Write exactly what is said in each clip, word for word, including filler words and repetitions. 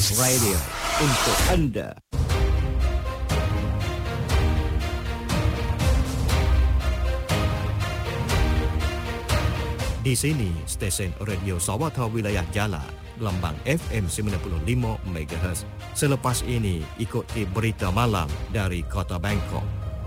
Radio untuk Anda. Di sini stesen radio Sawata Wilayah Jala, gelombang F M sembilan puluh lima megahertz. Selepas ini ikuti berita malam dari Kota Bangkok.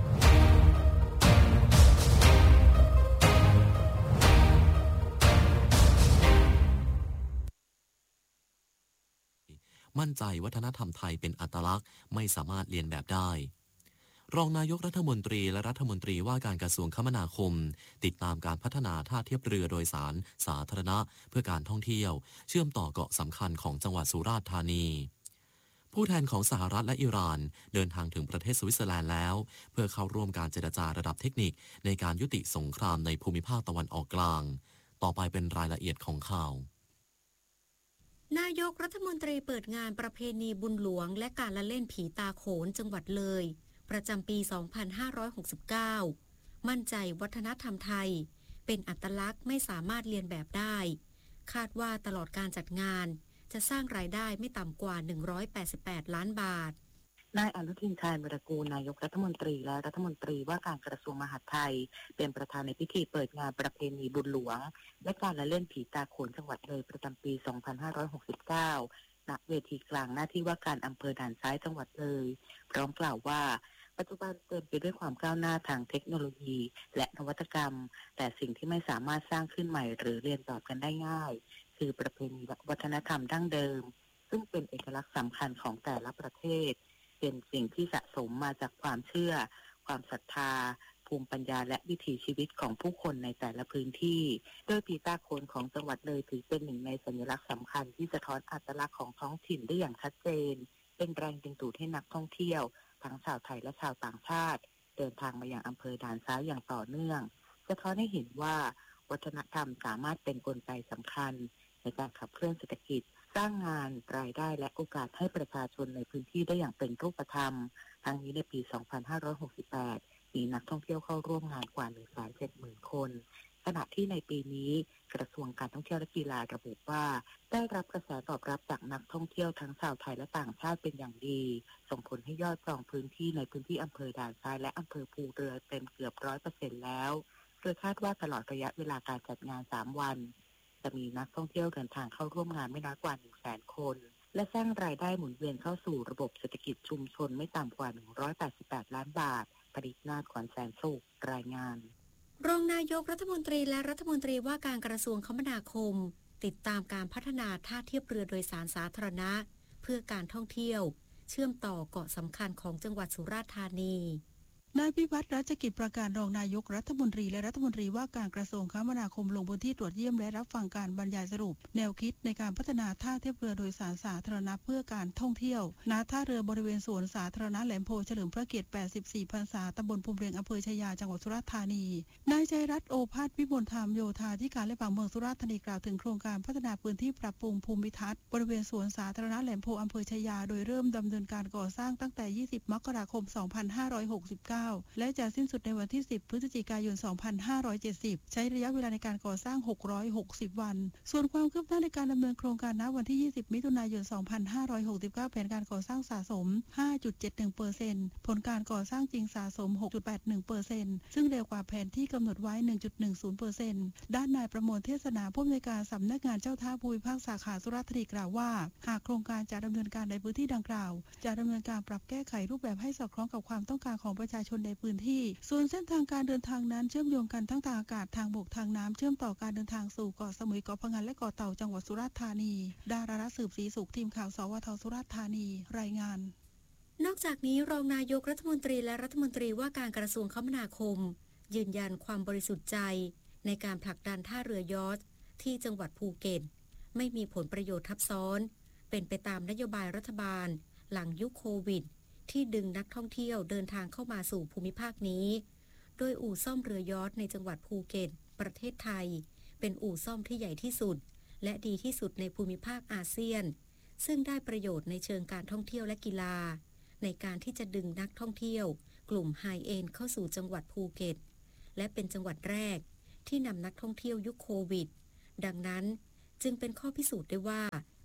มั่นใจวัฒนธรรมไทยเป็นอัตลักษณ์ไม่สามารถเลียนแบบได้รองนายกรัฐมนตรีและรัฐมนตรีว่าการกระทรวงคมนาคมติดตามการพัฒนาท่าเทียบเรือโดยสารสาธารณะเพื่อการท่องเที่ยวเชื่อมต่อเกาะสำคัญของจังหวัดสุราษฎร์ธานีผู้แทนของสหรัฐและอิหร่านเดินทางถึงประเทศสวิตเซอร์แลนด์แล้วเพื่อเข้าร่วมการเจรจาระดับเทคนิคในการยุติสงครามในภูมิภาคตะวันออกกลางต่อไปเป็นรายละเอียดของข่าวนายกรัฐมนตรีเปิดงานประเพณีบุญหลวงและการละเล่นผีตาโขนจังหวัดเลยประจำปี สองพันห้าร้อยหกสิบเก้า มั่นใจวัฒนธรรมไทยเป็นอัตลักษณ์ไม่สามารถเลียนแบบได้คาดว่าตลอดการจัดงานจะสร้างรายได้ไม่ต่ำกว่าหนึ่งร้อยแปดสิบแปดล้านบาทนายอนุทินชาญวิรากูลนายกรัฐมนตรีและรัฐมนตรีว่าการกระทรวงมหาดไทยเป็นประธานในพิธีเปิดงานประเพณีบุญหลวงและการละเล่นผีตาโขนจังหวัดเลยประจำปี สองพันห้าร้อยหกสิบเก้า ณ เวทีกลางหน้าที่ว่าการอำเภอด่านซ้ายจังหวัดเลยพร้อมกล่าวว่าปัจจุบันเต็มไปด้วยความก้าวหน้าทางเทคโนโลยีและนวัตกรรมแต่สิ่งที่ไม่สามารถสร้างขึ้นใหม่หรือเรียนแบบกันได้ง่ายคือประเพณีวัฒนธรรมดั้งเดิมซึ่งเป็นเอกลักษณ์สำคัญของแต่ละประเทศเป็นสิ่งที่สะสมมาจากความเชื่อความศรัทธาภูมิปัญญาและวิถีชีวิตของผู้คนในแต่ละพื้นที่โดยผีตาโขนของจังหวัดเลยถือเป็นหนึ่งในสัญลักษณ์สำคัญที่สะท้อนอัตลักษณ์ของท้องถิ่นได้อย่างชัดเจนเป็นแรงดึงดูดให้นักท่องเที่ยวทั้งชาวไทยและชาวต่างชาติเดินทางมายังอำเภอด่านซ้ายอย่างต่อเนื่องสะท้อนให้เห็นว่าวัฒนธรรมสามารถเป็นกลไกสำคัญในการขับเคลื่อนเศรษฐกิจสร้างงานรายได้และโอกาสให้ประชาชนในพื้นที่ได้อย่างเป็นรูปธรรมทั้งนี้ในปี สองพันห้าร้อยหกสิบแปด มีนักท่องเที่ยวเข้าร่วมงานกว่า หนึ่งแสนเจ็ดหมื่น คนขณะที่ในปีนี้กระทรวงการท่องเที่ยวและกีฬาระบุว่าได้รับกระแสตอบรับจากนักท่องเที่ยวทั้งชาวไทยและต่างชาติเป็นอย่างดีส่งผลให้ยอดจองพื้นที่ในพื้นที่อำเภอด่านซ้ายและอำเภอภูเรือเต็มเกือบ ร้อยเปอร์เซ็นต์ แล้วโดยคาดว่าตลอดระยะเวลาการจัดงานสามวันจะมีนักท่องเที่ยวเดินทางเข้าร่วมงานไม่น้อยกว่า หนึ่งแสน คนและสร้างรายได้หมุนเวียนเข้าสู่ระบบเศรษฐกิจชุมชนไม่ต่ำกว่าหนึ่งร้อยแปดสิบแปดล้านบาทปริศนาถขวัญแสนสุขรายงานรองนายกรัฐมนตรีและรัฐมนตรีว่าการกระทรวงคมนาคมติดตามการพัฒนาท่าเทียบเรือโดยสารสาธารณะเพื่อการท่องเที่ยวเชื่อมต่อเกาะสำคัญของจังหวัดสุราษฎร์ธานีนายพิพัฒน์รัชกิจประการรองนายกรัฐมนตรีและรัฐมนตรีว่าการกระทรวงคมนาคมลงพื้นที่ตรวจเยี่ยมและรับฟังการบรรยายสรุปแนวคิดในการพัฒนาท่าเทียบเรือโดยสารสาธารณะเพื่อการท่องเที่ยวณท่าเรือบริเวณสวนสาธารณะแหลมโพเฉลิมพระเกียรติแปดสิบสี่พรรษาตำบลภูมิเรียงอำเภอชายาจังหวัดสุราษฎร์ธานีนายชัยรัตน์โอภาสวิมลธรรมโยธาธิการและผังเมืองสุราษฎร์ธานีกล่าวถึงโครงการพัฒนาพื้นที่ปรับปรุงภูมิทัศน์บริเวณสวนสาธารณะแหลมโพอำเภอชายาโดยเริ่มดำเนินการก่อสร้างตั้งแต่ยี่สิบมกราคมสองพันห้าร้อยหกสิบเก้าและจะสิ้นสุดในวันที่สิบพฤศจิกายนสองพันห้าร้อยเจ็ดสิบใช้ระยะเวลาในการก่อสร้างหกร้อยหกสิบวันส่วนความคืบหน้าในการดำเนินโครงการณวันที่ยี่สิบมิถุนายนสองพันห้าร้อยหกสิบเก้าแผนการก่อสร้างสะสม ห้าจุดเจ็ดหนึ่งเปอร์เซ็นต์ ผลการก่อสร้างจริงสะสม หกจุดแปดหนึ่งเปอร์เซ็นต์ ซึ่งเร็วกว่าแผนที่กำหนดไว้ หนึ่งจุดหนึ่งศูนย์เปอร์เซ็นต์ ด้านนายประมวลเทศนาผู้อำนวยการสำนักงานเจ้าท่าภูมิภาคสาขาสุราษฎร์ธานีกล่าวว่าหากโครงการจะดำเนินการในพื้นที่ดังกล่าวจะดำเนินการปรับแก้ไขรูปแบบให้สอดคล้องกับความต้องการของประชาชนในพื้นที่ส่วนเส้นทางการเดินทางนั้นเชื่อมโยงกันทั้งทางอากาศทางบกทางน้ำเชื่อมต่อการเดินทางสู่เกาะสมุยเกาะพะงันและเกาะเต่าจังหวัดสุราษฎร์ธานีดารารัตน์สืบศรีสุขทีมข่าวสวทสุราษฎร์ธานีรายงานนอกจากนี้รองนายกรัฐมนตรีและรัฐมนตรีว่าการกระทรวงคมนาคมยืนยันความบริสุทธิ์ใจในการผลักดันท่าเรือยอชต์ที่จังหวัดภูเก็ตไม่มีผลประโยชน์ทับซ้อนเป็นไปตามนโยบายรัฐบาลหลังยุคโควิดที่ดึงนักท่องเที่ยวเดินทางเข้ามาสู่ภูมิภาคนี้โดยอู่ซ่อมเรือยอชต์ในจังหวัดภูเก็ตประเทศไทยเป็นอู่ซ่อมที่ใหญ่ที่สุดและดีที่สุดในภูมิภาคอาเซียนซึ่งได้ประโยชน์ในเชิงการท่องเที่ยวและกีฬาในการที่จะดึงนักท่องเที่ยวกลุ่มไฮเอนด์เข้าสู่จังหวัดภูเก็ตและเป็นจังหวัดแรกที่นำนักท่องเที่ยวยุคโควิดดังนั้นจึงเป็นข้อพิสูจน์ได้ว่า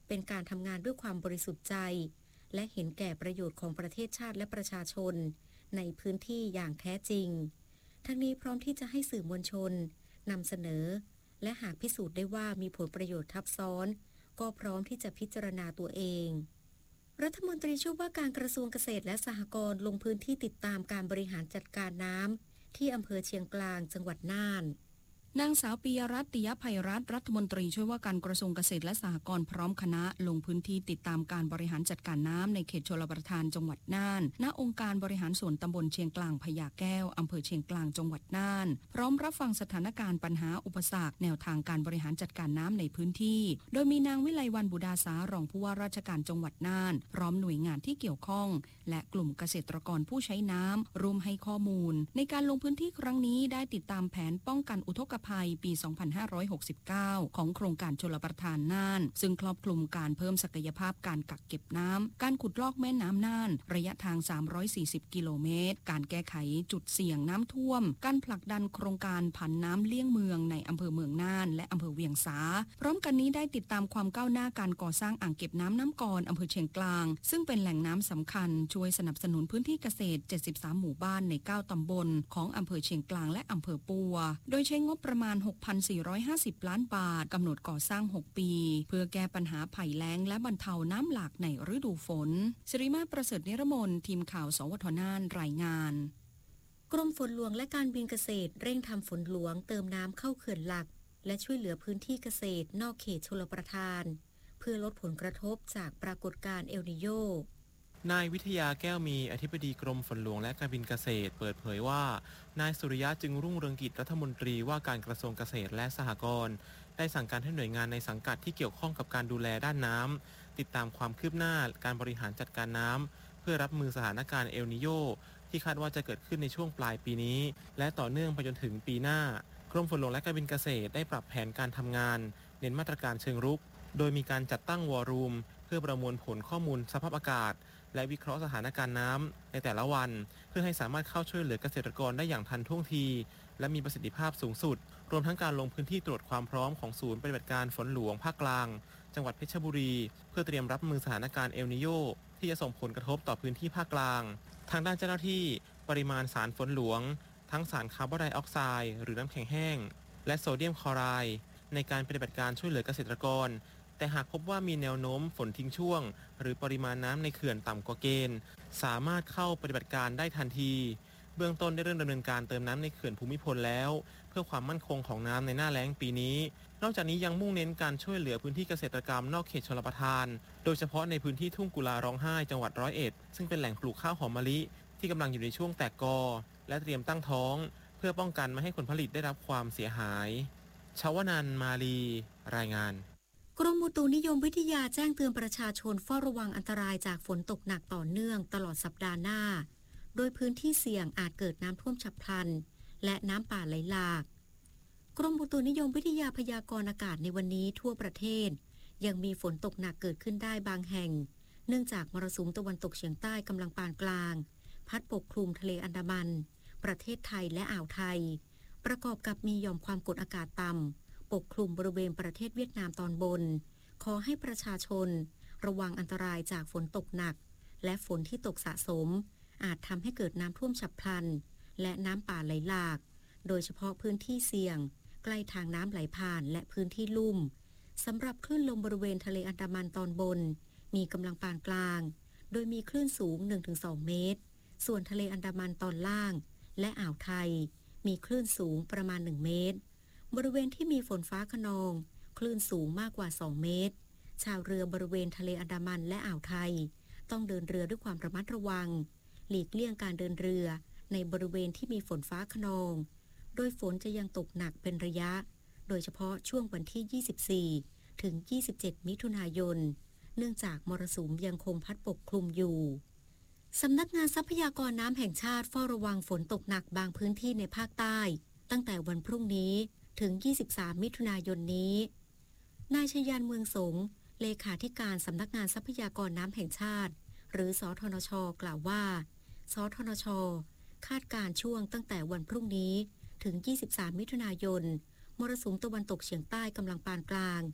เป็นการทำงานด้วยความบริสุทธิ์ใจและเห็นแก่ประโยชน์ของประเทศชาติและประชาชนในพื้นที่อย่างแท้จริงทั้งนี้พร้อมที่จะให้สื่อมวลชนนำเสนอและหากพิสูจน์ได้ว่ามีผลประโยชน์ทับซ้อนก็พร้อมที่จะพิจารณาตัวเองรัฐมนตรีช่วยว่าการกระทรวงเกษตรและสหกรณ์ลงพื้นที่ติดตามการบริหารจัดการน้ำที่อำเภอเชียงกลางจังหวัดน่านนางสาวปิยรัตน์ ติยภัยรัตน์รัฐมนตรีช่วยว่าการกระทรวงเกษตรและสหกรณ์พร้อมคณะลงพื้นที่ติดตามการบริหารจัดการน้ำในเขตชลประทานจังหวัดน่านณองค์การบริหารส่วนตำบลเชียงกลางพญาแก้วอำเภอเชียงกลางจังหวัดน่านพร้อมรับฟังสถานการณ์ปัญหาอุปสรรคแนวทางการบริหารจัดการน้ำในพื้นที่โดยมีนางวิไลวรรณบุดาสารองผู้ว่าราชการจังหวัดน่านพร้อมหน่วยงานที่เกี่ยวข้องและกลุ่มเกษตรกรผู้ใช้น้ำร่วมให้ข้อมูลในการลงพื้นที่ครั้งนี้ได้ติดตามแผนป้องกันอุทกภัยปีสองพันห้าร้อยหกสิบเก้าของโครงการชลประทานน่านซึ่งครอบคลุมการเพิ่มศักยภาพการกักเก็บน้ำการขุดลอกแม่น้ำน่านระยะทางสามร้อยสี่สิบกิโลเมตรการแก้ไขจุดเสี่ยงน้ำท่วมการผลักดันโครงการผันน้ำเลี่ยงเมืองในอำเภอเมืองน่านและอำเภอเวียงสาพร้อมกันนี้ได้ติดตามความก้าวหน้าการก่อสร้างอ่างเก็บน้ำน้ำกรอำเภอเชียงกลางซึ่งเป็นแหล่งน้ำสำคัญช่วยสนับสนุนพื้นที่เกษตรเจ็ดสิบสามหมู่บ้านในเก้าตำบลของอำเภอเชียงกลางและอำเภอปัวโดยใช้งบประมาณ หกพันสี่ร้อยห้าสิบล้านบาทกำหนดก่อสร้างหกปีเพื่อแก้ปัญหาภัยแล้งและบรรเทาน้ำหลากในฤดูฝนสิริมาประเสริฐนิรมนทีมข่าวสวทน่านรายงานกรมฝนหลวงและการบินเกษตรเร่งทำฝนหลวงเติมน้ำเข้าเขื่อนหลักและช่วยเหลือพื้นที่เกษตรนอกเขตชลประทานเพื่อลดผลกระทบจากปรากฏการณ์เอลนีโญนายวิทยาแก้วมีอธิบดีกรมฝนหลวงและการบินเกษตรเปิดเผยว่านายสุริยะจึงรุ่งเรืองกิจรัฐมนตรีว่าการกระทรวงเกษตรและสหกรณ์ได้สั่งการให้หน่วยงานในสังกัดที่เกี่ยวข้องกับการดูแลด้านน้ำติดตามความคืบหน้าการบริหารจัดการน้ำเพื่อรับมือสถานการณ์เอลนีโญที่คาดว่าจะเกิดขึ้นในช่วงปลายปีนี้และต่อเนื่องไปจนถึงปีหน้ากรมฝนหลวงและการบินเกษตรได้ปรับแผนการทำงานเน้นมาตรการเชิงรุกโดยมีการจัดตั้งวอร์รูมเพื่อประมวลผลข้อมูลสภาพอากาศและวิเคราะห์สถานการณ์น้ำในแต่ละวันเพื่อให้สามารถเข้าช่วยเหลือเกษตรกรได้อย่างทันท่วงทีและมีประสิทธิภาพสูงสุดรวมทั้งการลงพื้นที่ตรวจความพร้อมของศูนย์ปฏิบัติการฝนหลวงภาคกลางจังหวัดเพชรบุรีเพื่อเตรียมรับมือสถานการณ์เอลนีโญที่จะส่งผลกระทบต่อพื้นที่ภาคกลางทางด้านเจ้าหน้าที่ปริมาณสารฝนหลวงทั้งสารคาร์บอนไดออกไซด์หรือน้ำแข็งแห้งและโซเดียมคลอไรด์ในการปฏิบัติการช่วยเหลือเกษตรกรแต่หากพบว่ามีแนวโน้มฝนทิ้งช่วงหรือปริมาณน้ำในเขื่อนต่ำกว่าเกณฑ์สามารถเข้าปฏิบัติการได้ทันทีเบื้องต้นได้เริ่มดำเนินการเติมน้ำในเขื่อนภูมิพลแล้วเพื่อความมั่นคงของน้ำในหน้าแล้งปีนี้นอกจากนี้ยังมุ่งเน้นการช่วยเหลือพื้นที่เกษตรกรรมนอกเขตชลประทานโดยเฉพาะในพื้นที่ทุ่งกุลาร้องไห้จังหวัดร้อยเอ็ดซึ่งเป็นแหล่งปลูกข้าวหอมมะลิที่กำลังอยู่ในช่วงแตกกอและเตรียมตั้งท้องเพื่อป้องกันไม่ให้ผลผลิตได้รับความเสียหายชวนันท์ มาลีรายงานกรมอุตุนิยมวิทยาแจ้งเตือนประชาชนเฝ้าระวังอันตรายจากฝนตกหนักต่อเนื่องตลอดสัปดาห์หน้าโดยพื้นที่เสี่ยงอาจเกิดน้ำท่วมฉับพลันและน้ำป่าไหลหลากกรมอุตุนิยมวิทยาพยากรณ์อากาศในวันนี้ทั่วประเทศยังมีฝนตกหนักเกิดขึ้นได้บางแห่งเนื่องจากมรสุมตะวันตกเฉียงใต้กำลังปานกลางพัดปกคลุมทะเลอันดามันประเทศไทยและอ่าวไทยประกอบกับมีหย่อมความกดอากาศต่ำปกคลุมบริเวณประเทศเวียดนามตอนบนขอให้ประชาชนระวังอันตรายจากฝนตกหนักและฝนที่ตกสะสมอาจทำให้เกิดน้ำท่วมฉับพลันและน้ำป่าไหลหลากโดยเฉพาะพื้นที่เสี่ยงใกล้ทางน้ำไหลผ่านและพื้นที่ลุ่มสำหรับคลื่นลมบริเวณทะเลอันดามันตอนบนมีกำลังปานกลางโดยมีคลื่นสูง หนึ่งถึงสอง เมตรส่วนทะเลอันดามันตอนล่างและอ่าวไทยมีคลื่นสูงประมาณหนึ่งเมตรบริเวณที่มีฝนฟ้าคะนองคลื่นสูงมากกว่าสองเมตรชาวเรือบริเวณทะเลอันดามันและอ่าวไทยต้องเดินเรือด้วยความระมัดระวังหลีกเลี่ยงการเดินเรือในบริเวณที่มีฝนฟ้าคะนองโดยฝนจะยังตกหนักเป็นระยะโดยเฉพาะช่วงวันที่ยี่สิบสี่ถึงยี่สิบเจ็ดมิถุนายนเนื่องจากมรสุมยังคงพัดปกคลุมอยู่สำนักงานทรัพยากรน้ำแห่งชาติเฝ้าระวังฝนตกหนักบางพื้นที่ในภาคใต้ตั้งแต่วันพรุ่งนี้ถึงยี่สิบสามมิถุนายนนี้นายชยันเมืองสงเลขาธิการสำนักงานทรัพยากรน้ำแห่งชาติหรือสทนช.กล่าวว่าสทนช.คาดการช่วงตั้งแต่วันพรุ่งนี้ถึงยี่สิบสามมิถุนายนมรสุมตะวันตกเฉียงใต้กำลังปานกลาง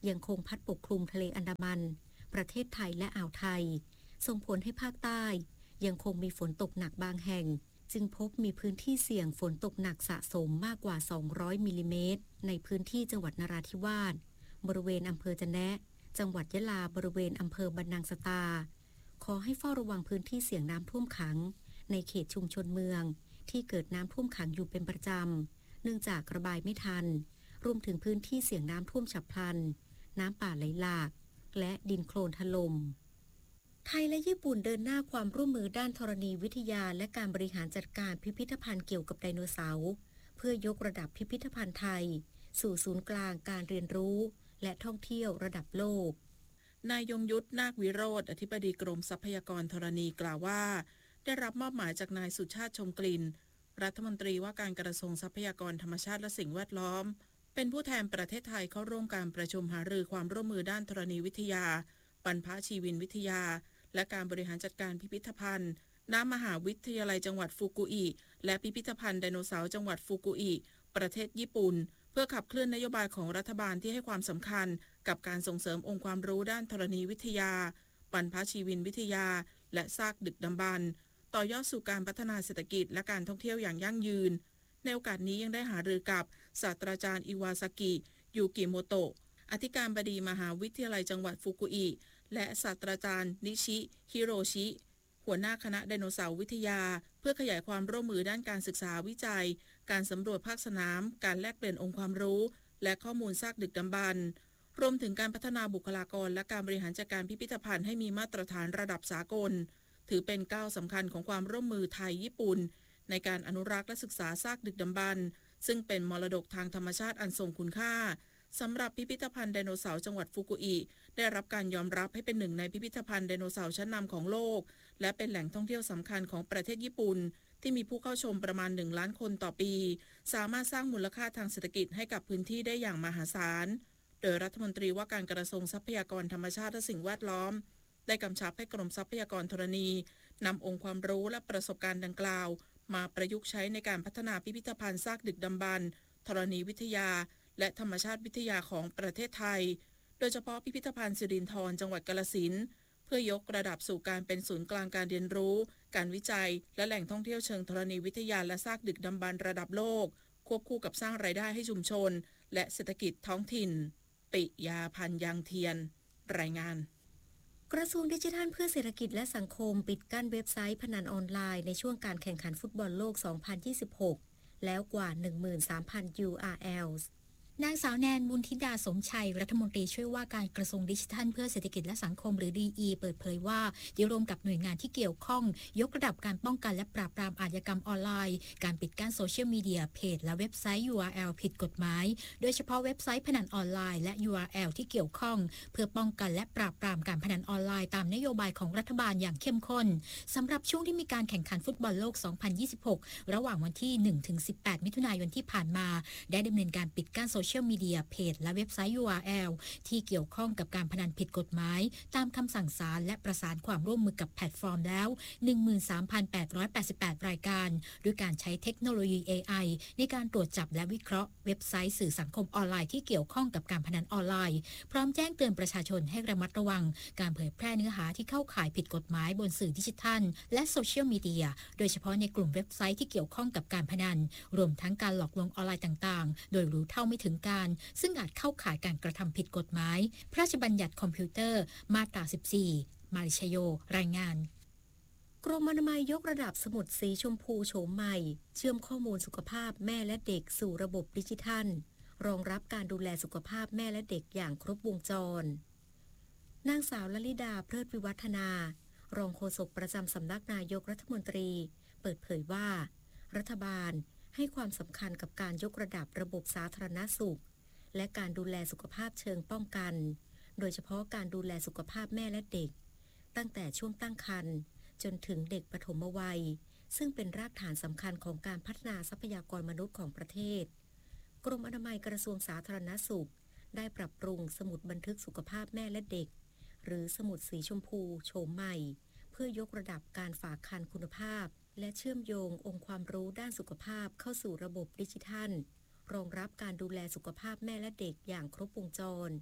ยังคงพัดปกคลุมทะเลอันดามันประเทศไทยและอ่าวไทยส่งผลให้ภาคใต้ยังคงมีฝนตกหนักบางแห่งจึงพบมีพื้นที่เสี่ยงฝนตกหนักสะสมมากกว่าสองร้อยมิลลิเมตรในพื้นที่จังหวัดนราธิวาสบริเวณอำเภอจะแนะจังหวัดยะลาบริเวณอำเภอบรรนังสตาขอให้เฝ้าระวังพื้นที่เสี่ยงน้ำท่วมขังในเขตชุมชนเมืองที่เกิดน้ำท่วมขังอยู่เป็นประจำเนื่องจากระบายไม่ทันรวมถึงพื้นที่เสี่ยงน้ำท่วมฉับพลันน้ำป่าไหลหลากและดินโคลนถล่มไทยและญี่ปุ่นเดินหน้าความร่วมมือด้านธรณีวิทยาและการบริหารจัดการพิพิธภัณฑ์เกี่ยวกับไดโนเสาร์เพื่อยกระดับพิพิธภัณฑ์ไทยสู่ศูนย์กลางการเรียนรู้และท่องเที่ยวระดับโลกนายยงยุทธนาควิโรจน์อธิบดีกรมทรัพยากรธรณีกล่าวว่าได้รับมอบหมายจากนายสุชาติชมกลิ่นรัฐมนตรีว่าการกระทรวงทรัพยากรธรรมชาติและสิ่งแวดล้อมเป็นผู้แทนประเทศไทยเข้าร่วมการประชุมหารือความร่วมมือด้านธรณีวิทยาบรรพชีวินวิทยาและการบริหารจัดการพิพิธภัณฑ์ณมหาวิทยาลัยจังหวัดฟุกุอิและพิพิธภัณฑ์ไดโนเสาร์จังหวัดฟุกุอิประเทศญี่ปุ่นเพื่อขับเคลื่อนนโยบายของรัฐบาลที่ให้ความสำคัญกับการส่งเสริมองค์ความรู้ด้านธรณีวิทยาบรรพชีวินวิทยาและซากดึกดำบรรพ์ต่อยอดสู่การพัฒนาเศรษฐกิจและการท่องเที่ยวอย่างยั่งยืนในโอกาสนี้ยังได้หารือกับศาสตราจารย์อิวาซากิยูกิโมโตะอธิการบดีมหาวิทยาลัยจังหวัดฟุกุอิและศาสตราจารย์นิชิฮิโรชิหัวหน้าคณะไดโนเสาร์วิทยาเพื่อขยายความร่วมมือด้านการศึกษาวิจัยการสำรวจภาคสนามการแลกเปลี่ยนองค์ความรู้และข้อมูลซากดึกดำบรรพ์รวมถึงการพัฒนาบุคลากรและการบริหารจัดการพิพิธภัณฑ์ให้มีมาตรฐานระดับสากลถือเป็นก้าวสำคัญของความร่วมมือไทยญี่ปุ่นในการอนุรักษ์และศึกษาซากดึกดำบรรพ์ซึ่งเป็นมรดกทางธรรมชาติอันทรงคุณค่าสำหรับพิพิธภัณฑ์ไดโนเสาร์จังหวัดฟุกุอิได้รับการยอมรับให้เป็นหนึ่งในพิพิธภัณฑ์ไดโนเสาร์ชั้นนำของโลกและเป็นแหล่งท่องเที่ยวสำคัญของประเทศญี่ปุ่นที่มีผู้เข้าชมประมาณหนึ่งล้านคนต่อปีสามารถสร้างมูลค่าทางเศรษฐกิจให้กับพื้นที่ได้อย่างมหาศาลโดยรัฐมนตรีว่าการกระทรวงทรัพยากรธรรมชาติและสิ่งแวดล้อมได้กำชับให้กรมทรัพยากรธรณีนำองค์ความรู้และประสบการณ์ดังกล่าวมาประยุกต์ใช้ในการพัฒนาพิพิธภัณฑ์ซากดึกดำบรรพ์ธรณีวิทยาและธรรมชาติวิทยาของประเทศไทยโดยเฉพาะพิพิธภัณฑ์สิรินธรจังหวัดกาฬสินธุ์เพื่อยกระดับสู่การเป็นศูนย์กลางการเรียนรู้การวิจัยและแหล่งท่องเที่ยวเชิงธรณีวิทยาและซากดึกดำบรรพ์ระดับโลกควบคู่กับสร้างรายได้ให้ชุมชนและเศรษฐกิจท้องถิ่นปิยาพันธ์ยางเทียนรายงานกระทรวงดิจิทัลเพื่อเศรษฐกิจและสังคมปิดกั้นเว็บไซต์พนันออนไลน์ในช่วงการแข่งขันฟุตบอลโลก สองพันยี่สิบหก แล้วกว่า หนึ่งหมื่นสามพัน ยู อาร์ แอล นางสาวแนน บุญธิดาสมชัยรัฐมนตรีช่วยว่าการกระทรวงดิจิทัลเพื่อเศรษฐกิจและสังคมหรือ ดี อี เปิดเผยว่าได้ร่วมกับหน่วยงานที่เกี่ยวข้องยกระดับการป้องกันและปราบปรามอาชญากรรมออนไลน์การปิดกั้นโซเชียลมีเดียเพจและเว็บไซต์ ยู อาร์ แอล ผิดกฎหมายโดยเฉพาะเว็บไซต์พนันออนไลน์และ ยู อาร์ แอล ที่เกี่ยวข้องเพื่อป้องกันและปราบปรามการพนันออนไลน์ตามนโยบายของรัฐบาลอย่างเข้มข้นสำหรับช่วงที่มีการแข่งขันฟุตบอลโลก สองพันยี่สิบหก ระหว่างวันที่ หนึ่งถึงสิบแปด มิถุนายนที่ผ่านมาได้ดำเนินการปิดกั้นโซเชียลมีเดียเพจและเว็บไซต์ ยู อาร์ แอล ที่เกี่ยวข้องกับการพนันผิดกฎหมายตามคำสั่งศาลและประสานความร่วมมือกับแพลตฟอร์มแล้ว หนึ่งหมื่นสามพันแปดร้อยแปดสิบแปด รายการด้วยการใช้เทคโนโลยี เอ ไอ ในการตรวจจับและวิเคราะห์เว็บไซต์สื่อสังคมออนไลน์ที่เกี่ยวข้องกับการพนันออนไลน์พร้อมแจ้งเตือนประชาชนให้ระมัดระวังการเผยแพร่เนื้อหาที่เข้าข่ายผิดกฎหมายบนสื่อดิจิทัลและโซเชียลมีเดียโดยเฉพาะในกลุ่มเว็บไซต์ที่เกี่ยวข้องกับการพนันรวมทั้งการหลอกลวงออนไลน์ต่างๆโดยรู้เท่าไม่ถึงการซึ่งอาจเข้าข่ายการกระทำผิดกฎหมายพระราชบัญญัติคอมพิวเตอร์มาตราสิบสี่มาริชโยรายงานกรมอนามัยยกระดับสมุดสีชมพูโฉมใหม่เชื่อมข้อมูลสุขภาพแม่และเด็กสู่ระบบดิจิทัลรองรับการดูแลสุขภาพแม่และเด็กอย่างครบวงจรนางสาวลลิดาเพลิดวิวัฒนารองโฆษกประจำสำนักนายกรัฐมนตรีเปิดเผยว่ารัฐบาลให้ความสำคัญกับการยกระดับระบบสาธารณสุขและการดูแลสุขภาพเชิงป้องกันโดยเฉพาะการดูแลสุขภาพแม่และเด็กตั้งแต่ช่วงตั้งครรภ์จนถึงเด็กปฐมวัยซึ่งเป็นรากฐานสำคัญของการพัฒนาทรัพยากรมนุษย์ของประเทศกรมอนามัยกระทรวงสาธารณสุขได้ปรับปรุงสมุดบันทึกสุขภาพแม่และเด็กหรือสมุดสีชมพูโฉมใหม่เพื่อยกระดับการฝากครรภ์คุณภาพและเชื่อมโยงองค์ความรู้ด้านสุขภาพเข้าสู่ระบบดิจิทัลรองรับการดูแลสุขภาพแม่และเด็กอย่างครบวงจร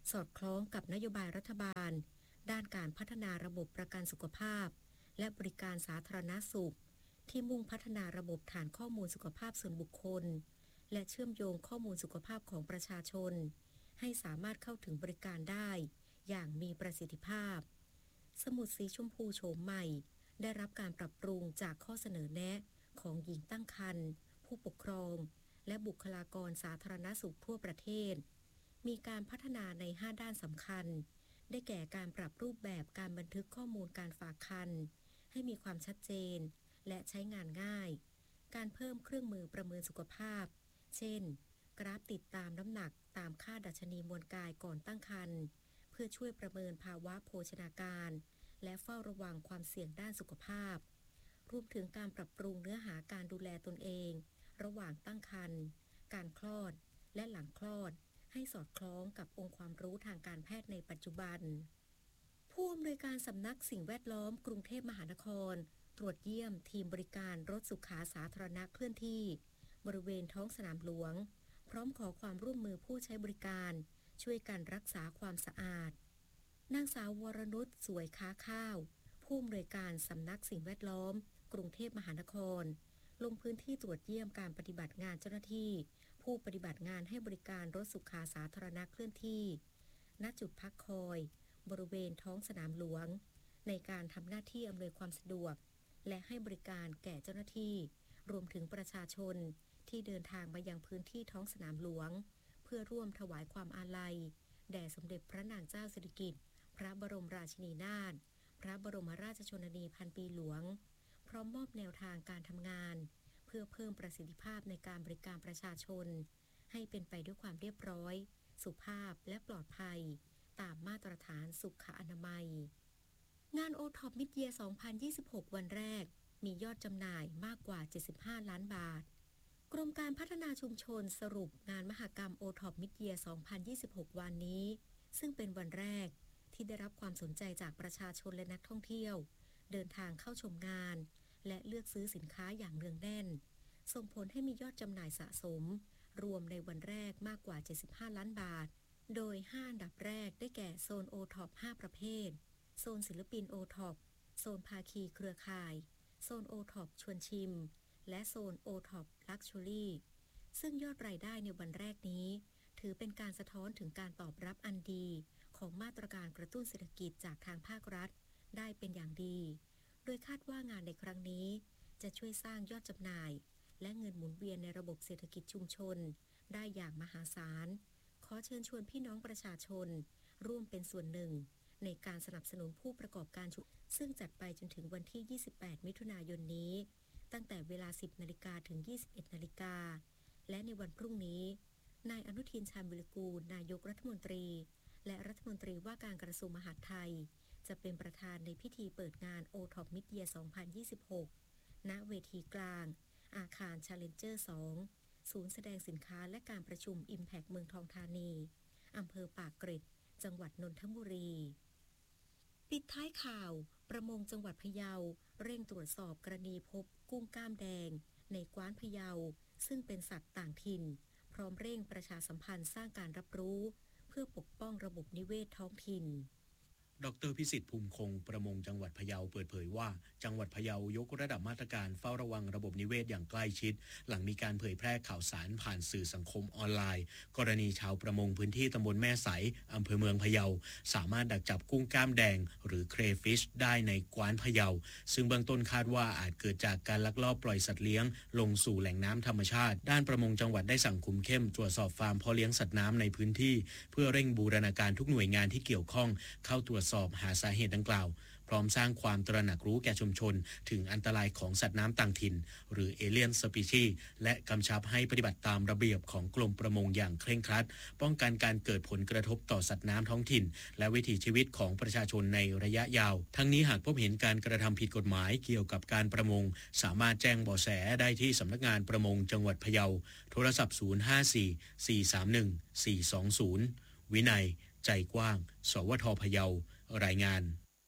สอดคล้องกับนโยบายรัฐบาลด้านการพัฒนาระบบประกันสุขภาพและบริการสาธารณสุขที่มุ่งพัฒนาระบบฐานข้อมูลสุขภาพส่วนบุคคลและเชื่อมโยงข้อมูลสุขภาพของประชาชนให้สามารถเข้าถึงบริการได้อย่างมีประสิทธิภาพสมุดสีชมพูโฉมใหม่ได้รับการปรับปรุงจากข้อเสนอแนะของหญิงตั้งครรภ์ผู้ปกครองและบุคลากรสาธารณสุขทั่วประเทศมีการพัฒนาในห้าด้านสำคัญได้แก่การปรับรูปแบบการบันทึกข้อมูลการฝากครรภ์ให้มีความชัดเจนและใช้งานง่ายการเพิ่มเครื่องมือประเมินสุขภาพเช่นกราฟติดตามน้ำหนักตามค่าดัชนีมวลกายก่อนตั้งครรภ์เพื่อช่วยประเมินภาวะโภชนาการและเฝ้าระวังความเสี่ยงด้านสุขภาพรวมถึงการปรับปรุงเนื้อหาการดูแลตนเองระหว่างตั้งครรภ์การคลอดและหลังคลอดให้สอดคล้องกับองค์ความรู้ทางการแพทย์ในปัจจุบันผู้อำนวยการสำนักสิ่งแวดล้อมกรุงเทพมหานครตรวจเยี่ยมทีมบริการรถสุขาสาธารณะเคลื่อนที่บริเวณท้องสนามหลวงพร้อมขอความร่วมมือผู้ใช้บริการช่วยกันรักษาความสะอาดนางสาววรนุชสวยค้าข้าวผู้อำนวยการสำนักสิ่งแวดล้อมกรุงเทพมหานครลงพื้นที่ตรวจเยี่ยมการปฏิบัติงานเจ้าหน้าที่ผู้ปฏิบัติงานให้บริการรถสุขาสาธารณะเคลื่อนที่ณจุดพักคอยบริเวณท้องสนามหลวงในการทำหน้าที่อำนวยความสะดวกและให้บริการแก่เจ้าหน้าที่รวมถึงประชาชนที่เดินทางมายังพื้นที่ท้องสนามหลวงเพื่อร่วมถวายความอาลัยแด่สมเด็จพระนางเจ้าสิริกิติ์พระบรมราชินีนาถพระบรมราชชนนีพันปีหลวงพร้อมมอบแนวทางการทำงานเพื่อเพิ่มประสิทธิภาพในการบริการประชาชนให้เป็นไปด้วยความเรียบร้อยสุภาพและปลอดภัยตามมาตรฐานสุขอนามัยงาน โอ ท็อป Mid-Year สองพันยี่สิบหก วันแรกมียอดจำหน่ายมากกว่าเจ็ดสิบห้าล้านบาทกรมการพัฒนาชุมชนสรุปงานมหกรรม โอ ท็อป Mid-Year สองพันยี่สิบหก วันนี้ซึ่งเป็นวันแรกที่ได้รับความสนใจจากประชาชนและนักท่องเที่ยวเดินทางเข้าชมงานและเลือกซื้อสินค้าอย่างเนืองแน่นส่งผลให้มียอดจำหน่ายสะสมรวมในวันแรกมากกว่าเจ็ดสิบห้าล้านบาทโดยห้าอันดับแรกได้แก่โซน โอ ท็อป ห้าประเภทโซนศิลปิน โอ ท็อป โซนภาคีเครือข่ายโซน โอ ท็อป ชวนชิมและโซน โอ ท็อป Luxury ซึ่งยอดรายได้ในวันแรกนี้ถือเป็นการสะท้อนถึงการตอบรับอันดีของมาตรการกระตุ้นเศรษฐกิจจากทางภาครัฐได้เป็นอย่างดีโดยคาดว่างานในครั้งนี้จะช่วยสร้างยอดจำหน่ายและเงินหมุนเวียนในระบบเศรษฐกิจชุมชนได้อย่างมหาศาลขอเชิญชวนพี่น้องประชาชนร่วมเป็นส่วนหนึ่งในการสนับสนุนผู้ประกอบการชุมชนซึ่งจัดไปจนถึงวันที่ยี่สิบแปดมิถุนายนนี้ตั้งแต่เวลา สิบนาฬิกา ถึง ยี่สิบเอ็ดนาฬิกาและในวันพรุ่งนี้นายอนุทินชาญวิรากูลนายกรัฐมนตรีและรัฐมนตรีว่าการกระทรวงมหาดไทยจะเป็นประธานในพิธีเปิดงาน โอ ท็อป Mid-Year สองพันยี่สิบหก ณ เวทีกลางอาคาร Challenger สอง ศูนย์แสดงสินค้าและการประชุม Impact เมืองทองธานีอำเภอปากเกร็ดจังหวัดนนทบุรีปิดท้ายข่าวประมงจังหวัดพะเยาเร่งตรวจสอบกรณีพบกุ้งกล้ามแดงในกว้านพะเยาซึ่งเป็นสัตว์ต่างถิ่นพร้อมเร่งประชาสัมพันธ์สร้างการรับรู้เพื่อปกป้องระบบนิเวศท้องถิ่นดร.พิสิทธิ์ภูมิคงประมงจังหวัดพะเยาเปิดเผยว่าจังหวัดพะเยายกระดับมาตรการเฝ้าระวังระบบนิเวศอย่างใกล้ชิดหลังมีการเผยแพร่ข่าวสารผ่านสื่อสังคมออนไลน์กรณีชาวประมงพื้นที่ตำบลแม่ไสอำเภอเมืองพะเยาสามารถดักจับกุ้งกล้ามแดงหรือเครฟิชได้ในกว้านพะเยาซึ่งเบื้องต้นคาดว่าอาจเกิดจากการลักลอบปล่อยสัตว์เลี้ยงลงสู่แหล่งน้ำธรรมชาติด้านประมงจังหวัดได้สั่งคุมเข้มตรวจสอบฟาร์มเพาะเลี้ยงสัตว์น้ำในพื้นที่เพื่อเร่งบูรณาการทุกหน่วยงานที่เกี่ยวข้องเข้าตรวจสอบหาสาเหตุดังกล่าวพร้อมสร้างความตระหนักรู้แก่ชุมชนถึงอันตรายของสัตว์น้ำต่างถิ่นหรือเอเลียนสปีชีส์และกำชับให้ปฏิบัติตามระเบียบของกรมประมงอย่างเคร่งครัดป้องกันการเกิดผลกระทบต่อสัตว์น้ำท้องถิ่นและวิถีชีวิตของประชาชนในระยะยาวทั้งนี้หากพบเห็นการกระทำผิดกฎหมายเกี่ยวกับการประมงสามารถแจ้งเบาะแสได้ที่สำนักงานประมงจังหวัดพะเยาโทรศัพท์ศูนย์ ห้า สี่ สี่ สาม หนึ่ง สี่ สอง ศูนย์วินัยใจกว้างสวทพะเยารายงาน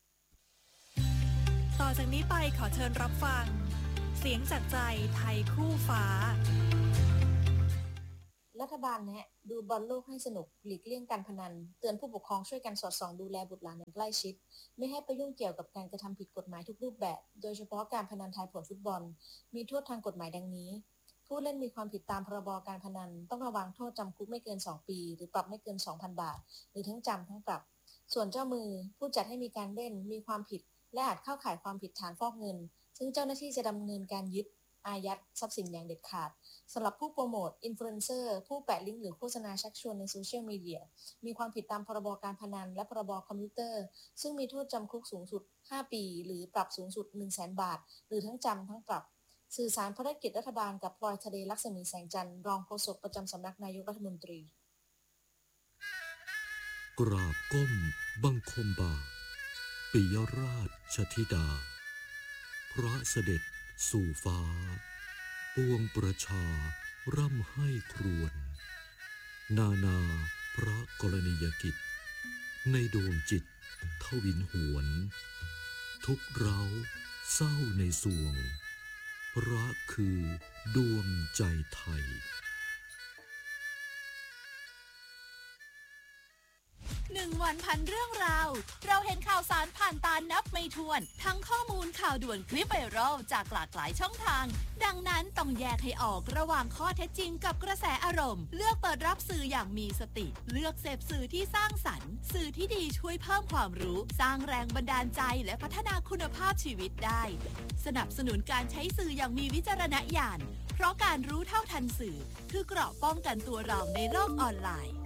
ต่อจากนี้ไปขอเชิญรับฟังเสียงจากใจไทยคู่ฟ้าและรัฐบาลแนะดูบอลโลกให้สนุกหลีกเลี่ยงการพนันเตือนผู้ปกครองช่วยกันสอดส่องดูแลบุตรหลานอย่างใกล้ชิดไม่ให้ไปยุ่งเกี่ยวกับการกระทำผิดกฎหมายทุกรูปแบบโดยเฉพาะการพนันทายผลฟุตบอลมีโทษทางกฎหมายดังนี้ผู้เล่นมีความผิดตามพรบการพนันต้องระวังโทษจำคุกไม่เกินสองปีหรือปรับไม่เกิน สองพัน บาทหรือทั้งจำทั้งปรับส่วนเจ้ามือผู้จัดให้มีการเล่นมีความผิดและอาจเข้าข่ายความผิดฐานฟอกเงินซึ่งเจ้าหน้าที่จะดำเนินการยึดอายัดทรัพย์สินอย่างเด็ดขาดสำหรับผู้โปรโมทอินฟลูเอนเซอร์ผู้แปะลิงก์หรือโฆษณาชักชวนในโซเชียลมีเดียมีความผิดตามพรบการพนันและพรบคอมพิวเตอร์ซึ่งมีโทษจำคุกสูงสุดห้าปีหรือปรับสูงสุด หนึ่งแสน บาทหรือทั้งจำทั้งปรับสื่อสารภารกิจรัฐบาลกับพลอยทะเลลักษมีแสงจันทร์รองโฆษกประจำสำนักนายกรัฐมนตรีกราบก้มบังคมบาทปิยราชธิดาพระเสด็จสู่ฟ้าปวงประชาร่ำให้ครวญนานาพระกรณียกิจในดวงจิตทวินหวนทุกเร้าเศร้าในสวงพระคือดวงใจไทยหนึ่งวันพันเรื่องราวเราเห็นข่าวสารผ่านตานับไม่ถ้วนทั้งข้อมูลข่าวด่วนคลิปไวรัลจากหลากหลายช่องทางดังนั้นต้องแยกให้ออกระหว่างข้อเท็จจริงกับกระแสอารมณ์เลือกเปิดรับสื่ออย่างมีสติเลือกเสพสื่อที่สร้างสรรค์สื่อที่ดีช่วยเพิ่มความรู้สร้างแรงบันดาลใจและพัฒนาคุณภาพชีวิตได้สนับสนุนการใช้สื่ออย่างมีวิจารณญาณเพราะการรู้เท่าทันสื่อคือเกราะป้องกันตัวเราในโลกออนไลน์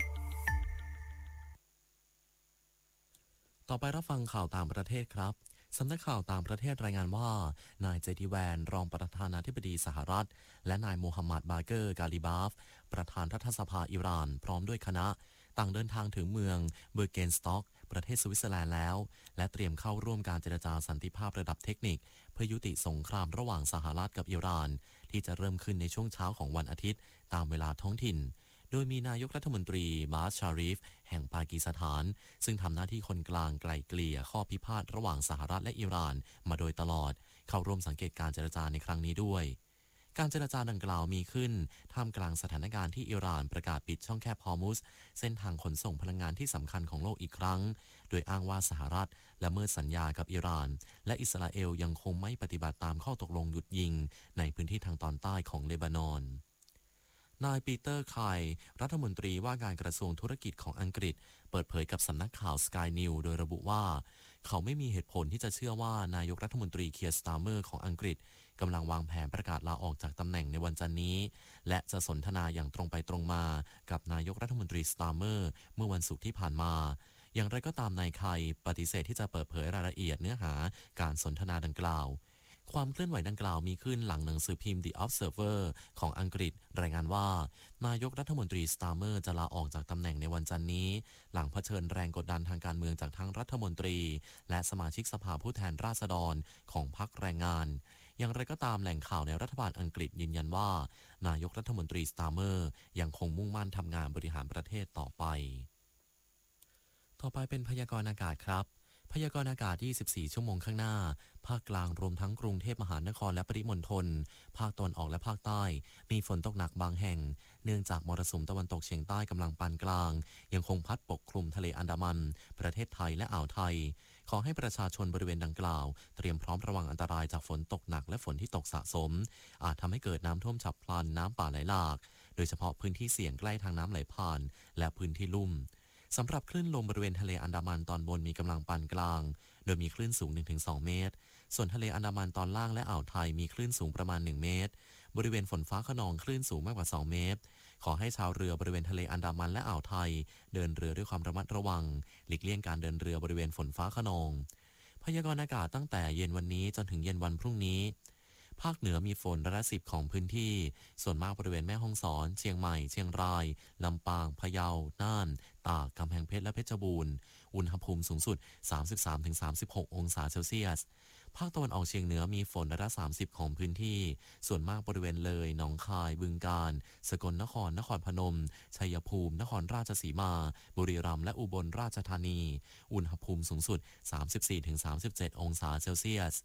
ต่อไปรับฟังข่าวต่างประเทศครับสำนักข่าวต่างประเทศรายงานว่านายเจดีแวนรองประธานาธิบดีสหรัฐและนายโมฮัมหมัดบาเกอร์กาลิบาฟประธานรัฐสภาอิหร่านพร้อมด้วยคณะต่างเดินทางถึงเมืองเบอร์เกนสต็อกประเทศสวิตเซอร์แลนด์แล้วและเตรียมเข้าร่วมการเจรจาสันติภาพระดับเทคนิคเพื่อยุติสงครามระหว่างสหรัฐกับอิหร่านที่จะเริ่มขึ้นในช่วงเช้าของวันอาทิตย์ตามเวลาท้องถิ่นโดยมีนายกรัฐมนตรีบาสชาริฟแห่งปากีสถานซึ่งทำหน้าที่คนกลางไกล่เกลี่ยข้อพิพาทระหว่างสหรัฐและอิหร่านมาโดยตลอดเข้าร่วมสังเกตการเจรจาในครั้งนี้ด้วยการเจรจาดังกล่าวมีขึ้นท่ามกลางสถานการณ์ที่อิหร่านประกาศปิดช่องแคบฮอร์มุซเส้นทางขนส่งพลังงานที่สำคัญของโลกอีกครั้งโดยอ้างว่าสหรัฐละเมิดสัญญากับอิหร่านและอิสราเอลยังคงไม่ปฏิบัติตามข้อตกลงหยุดยิงในพื้นที่ทางตอนใต้ของเลบานอนนายปีเตอร์ไคล์รัฐมนตรีว่าการกระทรวงธุรกิจของอังกฤษเปิดเผยกับสำนักข่าว Sky News โดยระบุว่าเขาไม่มีเหตุผลที่จะเชื่อว่านายกรัฐมนตรีเคียร์สตาร์เมอร์ของอังกฤษกำลังวางแผนประกาศลาออกจากตำแหน่งในวันจันทร์นี้และจะสนทนาอย่างตรงไปตรงมากับนายกรัฐมนตรีสตาร์เมอร์เมื่อวันศุกร์ที่ผ่านมาอย่างไรก็ตามนายไคล์ปฏิเสธที่จะเปิดเผยรายละเอียดเนื้อหาการสนทนาดังกล่าวความเคลื่อนไหวดังกล่าวมีขึ้นหลังหนังสือพิมพ์ The Observer ของอังกฤษรายงานว่านายกรัฐมนตรีสตาร์เมอร์จะลาออกจากตำแหน่งในวันจันทร์นี้หลังเผชิญแรงกดดันทางการเมืองจากทั้งรัฐมนตรีและสมาชิกสภาผู้แทนราษฎรของพรรคแรงงานอย่างไรก็ตามแหล่งข่าวในรัฐบาลอังกฤษยืนยันว่านายกรัฐมนตรีสตาร์เมอร์ยังคงมุ่งมั่นทำงานบริหารประเทศต่อไปต่อไปเป็นพยากรณ์อากาศครับพยากรณ์อากาศยี่สิบสี่ชั่วโมงข้างหน้าภาคกลางรวมทั้งกรุงเทพมหานครและปริมณฑลภาคตะวันออกและภาคใต้มีฝนตกหนักบางแห่งเนื่องจากมรสุมตะวันตกเฉียงใต้กำลังปานกลางยังคงพัดปกคลุมทะเลอันดามันประเทศไทยและอ่าวไทยขอให้ประชาชนบริเวณดังกล่าวเตรียมพร้อมระวังอันตรายจากฝนตกหนักและฝนที่ตกสะสมอาจทำให้เกิดน้ำท่วมฉับพลันน้ำป่าไหลหลากโดยเฉพาะพื้นที่เสี่ยงใกล้ทางน้ำไหลผ่านและพื้นที่ลุ่มสำหรับคลื่นลมบริเวณทะเลอันดามันตอนบนมีกำลังปานกลางโดยมีคลื่นสูง หนึ่งถึงสอง เมตรส่วนทะเลอันดามันตอนล่างและอ่าวไทยมีคลื่นสูงประมาณหนึ่งเมตรบริเวณฝนฟ้าคะนองคลื่นสูงมากกว่าสองเมตรขอให้ชาวเรือบริเวณทะเลอันดามันและอ่าวไทยเดินเรือด้วยความระมัดระวังหลีกเลี่ยงการเดินเรือบริเวณฝนฟ้าคะนองพยากรณ์อากาศตั้งแต่เย็นวันนี้จนถึงเย็นวันพรุ่งนี้ภาคเหนือมีฝนร้อยละสิบของพื้นที่ส่วนมากบริเวณแม่ฮ่องสอนเชียงใหม่เชียงรายลำปางพะเยาน่านตากกำแพงเพชรและเพชรบูรณ์อุณหภูมิสูงสุด สามสิบสามถึงสามสิบหก องศาเซลเซียสภาคตะวันออกเฉียงเหนือมีฝนร้อยละสามสิบของพื้นที่ส่วนมากบริเวณเลยหนองคายบึงกาฬสกลนครนครพนมชัยภูมินครราชสีมาบุรีรัมย์และอุบลราชธานีอุณหภูมิสูงสุด สามสิบสี่ถึงสามสิบเจ็ด องศาเซลเซียส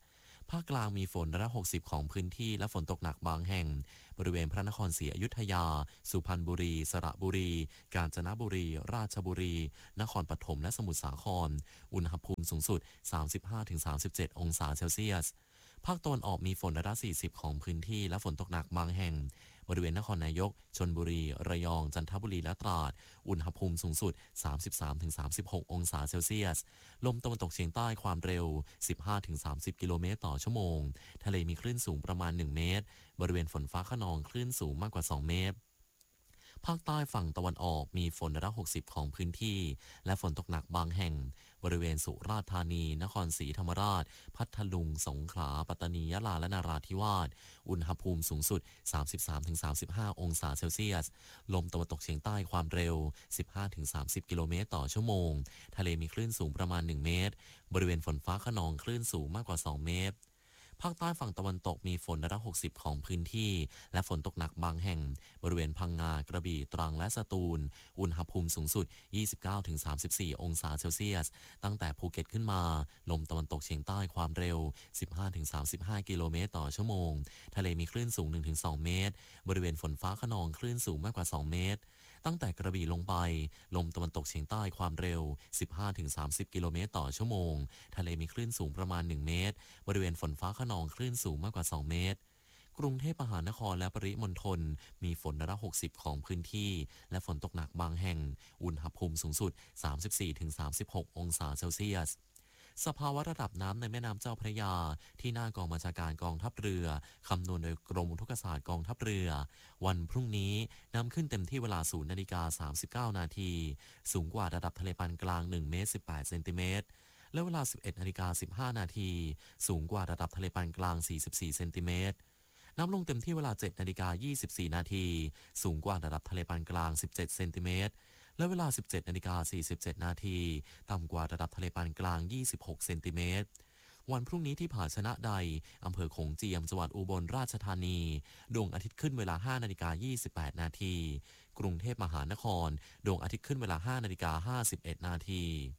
ภาคกลางมีฝนร้อยละหกสิบของพื้นที่และฝนตกหนักบางแห่งบริเวณพระนครศรีอยุธยาสุพรรณบุรีสระบุรีกาญจนบุรีราชบุรีนครปฐมและสมุทรสาครอุณหภูมิสูงสุด สามสิบห้าถึงสามสิบเจ็ด องศาเซลเซียสภาคตะวันออกมีฝนร้อยละสี่สิบของพื้นที่และฝนตกหนักบางแห่งบริเวณนครนายกชลบุรีระยองจันทบุรีและตราดอุณหภูมิสูงสุด สามสิบสามถึงสามสิบหก องศาเซลเซียสลมตะวันตกเฉียงใต้ความเร็ว สิบห้าถึงสามสิบ กิโลเมตรต่อชั่วโมงทะเลมีคลื่นสูงประมาณหนึ่งเมตรบริเวณฝนฟ้าคะนองคลื่นสูงมากกว่าสองเมตรภาคใต้ฝั่งตะวันออกมีฝนร้อยละหกสิบของพื้นที่และฝนตกหนักบางแห่งบริเวณสุราษฎร์ธานีนครศรีธรรมราชพัทลุงสงขลาปัตตานียะลาและนราธิวาสอุณหภูมิสูงสุด สามสิบสามถึงสามสิบห้า องศาเซลเซียสลมตะวันตกเฉียงใต้ความเร็ว สิบห้าถึงสามสิบ กิโลเมตรต่อชั่วโมงทะเลมีคลื่นสูงประมาณหนึ่งเมตรบริเวณฝนฟ้าคะนองคลื่นสูงมากกว่าสองเมตรภาคใต้ฝั่งตะวันตกมีฝนร้อยละหกสิบของพื้นที่และฝนตกหนักบางแห่งบริเวณพังงากระบี่ตรังและสตูลอุณหภูมิสูงสุด ยี่สิบเก้าถึงสามสิบสี่ องศาเซลเซียสตั้งแต่ภูเก็ตขึ้นมาลมตะวันตกเฉียงใต้ความเร็ว สิบห้าถึงสามสิบห้า กิโลเมตรต่อชั่วโมงทะเลมีคลื่นสูง หนึ่งถึงสอง เมตรบริเวณฝนฟ้าคะนองคลื่นสูงมากกว่าสองเมตรตั้งแต่กระบี่ลงไปลมตะวันตกเฉียงใต้ความเร็ว สิบห้าถึงสามสิบ กิโลเมตรต่อชั่วโมงทะเลมีคลื่นสูงประมาณหนึ่งเมตรบริเวณฝนฟ้าคะนองคลื่นสูงมากกว่าสองเมตรกรุงเทพมหานครและปริมณฑลมีฝนร้อยละหกสิบของพื้นที่และฝนตกหนักบางแห่งอุณหภูมิสูงสุด สามสิบสี่ถึงสามสิบหก องศาเซลเซียสสภาวะระดับน้ำในแม่น้ำเจ้าพระยาที่หน้ากองบัญชาการกองทัพเรือคำนวณโดยกรมอุทกศาสตร์กองทัพเรือวันพรุ่งนี้น้ำขึ้นเต็มที่เวลา ศูนย์นาฬิกาสามสิบเก้า นาทีสูงกว่าระดับทะเลปานกลางหนึ่งเมตรสิบแปดเซนติเมตรและเวลา สิบเอ็ดนาฬิกาสิบห้า นาทีสูงกว่าระดับทะเลปานกลางสี่สิบสี่เซนติเมตรน้ำลงเต็มที่เวลา เจ็ดนาฬิกายี่สิบสี่ นาทีสูงกว่าระดับทะเลปานกลางสิบเจ็ดเซนติเมตรและเวลา สิบเจ็ดนาฬิกาสี่สิบเจ็ด นาทีต่ำกว่าระดับทะเลปานกลางยี่สิบหกเซนติเมตรวันพรุ่งนี้ที่ผาชนะใดอำเภอโขงเจียมจังหวัดอุบลราชธานีดวงอาทิตย์ขึ้นเวลา ห้านาฬิกายี่สิบแปด นาทีกรุงเทพมหานครดวงอาทิตย์ขึ้นเวลา ห้านาฬิกาห้าสิบเอ็ด นาที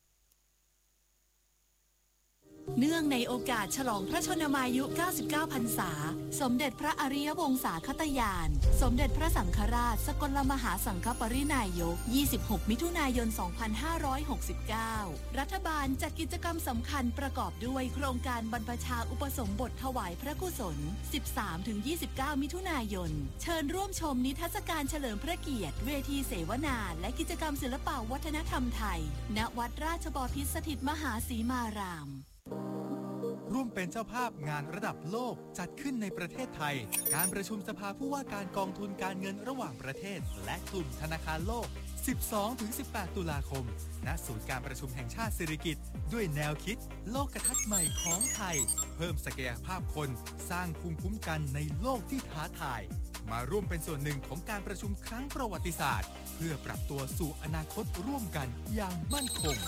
เนื่องในโอกาสฉลองพระชนมายุเก้าสิบเก้าพรรษาสมเด็จพระอริยวงศาคตยานสมเด็จพระสังฆราชสกลมหาสังฆปรินายกยี่สิบหกมิถุนายนสองพันห้าร้อยหกสิบเก้ารัฐบาลจัดกิจกรรมสำคัญประกอบด้วยโครงการบรรพชาอุปสมบทถวายพระกุศล สิบสามถึงยี่สิบเก้า มิถุนายนเชิญร่วมชมนิทรรศการเฉลิมพระเกียรติเวทีเสวนาและกิจกรรมศิลปวัฒนธรรมไทยณวัดราชบพิตรสถิตมหาสีมารามร่วมเป็นเจ้าภาพงานระดับโลกจัดขึ้นในประเทศไทยการประชุมสภาผู้ว่าการกองทุนการเงินระหว่างประเทศและกลุ่มธนาคารโลก สิบสองถึงสิบแปด ตุลาคมณศูนย์การประชุมแห่งชาติสิริกิติ์ด้วยแนวคิดโลกทัศน์ใหม่ของไทยเพิ่มศักยภาพคนสร้างภูมิคุ้มกันในโลกที่ท้าทายมาร่วมเป็นส่วนหนึ่งของการประชุมครั้งประวัติศาสตร์เพื่อปรับตัวสู่อนาคตร่วมกันอย่างมั่นคง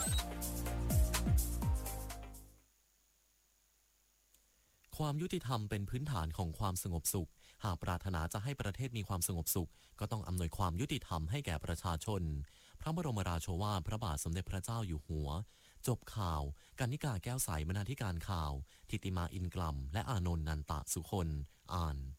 ความยุติธรรมเป็นพื้นฐานของความสงบสุขหากปรารถนาจะให้ประเทศมีความสงบสุขก็ต้องอำนวยความยุติธรรมให้แก่ประชาชนพระบรมราโชวาทพระบาทสมเด็จพระเจ้าอยู่หัวจบข่าวกนิกาแก้วใสบรรณาธิการข่าวทิติมาอินกลัมและอานนท์นันตะสุคนอ่าน